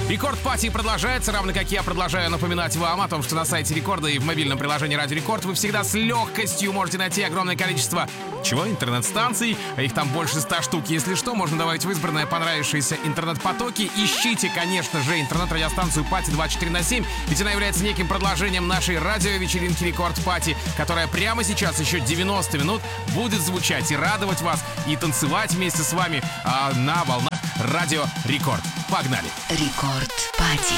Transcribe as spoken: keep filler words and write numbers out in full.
Рекорд Пати продолжается, равно как я продолжаю напоминать вам о том, что на сайте Рекорда и в мобильном приложении Радио Рекорд вы всегда с легкостью можете найти огромное количество чего? Интернет-станций. Их там больше ста штук. Если что, можно добавить в избранное понравившиеся интернет-потоки. Ищите, конечно же, интернет-радиостанцию Пати двадцать четыре на семь, ведь она является неким продолжением нашей радиовечеринки Рекорд Пати, которая прямо сейчас еще девяносто минут будет звучать и радовать вас, и танцевать вместе с вами а, на волнах Радио Рекорд. Погнали! Рекорд Пати.